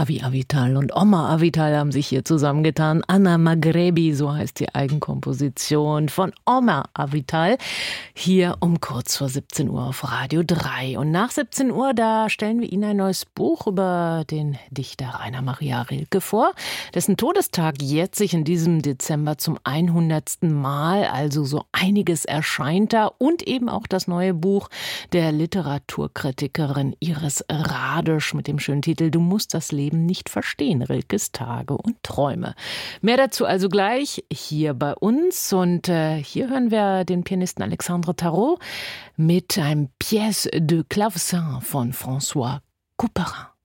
Avi Avital und Oma Avital haben sich hier zusammengetan. Anna Maghrebi, so heißt die Eigenkomposition von Oma Avital. Hier um kurz vor 17 Uhr auf Radio 3. Und nach 17 Uhr, da stellen wir Ihnen ein neues Buch über den Dichter Rainer Maria Rilke vor. Dessen Todestag jährt sich in diesem Dezember zum 100. Mal. Also so einiges erscheint da. Und eben auch das neue Buch der Literaturkritikerin Iris Radisch mit dem schönen Titel Du musst das Leben nicht verstehen, Rilkes Tage und Träume. Mehr dazu also gleich hier bei uns. Und hier hören wir den Pianisten Alexandre Tarot mit einem Pièce de Clavecin von François Couperin.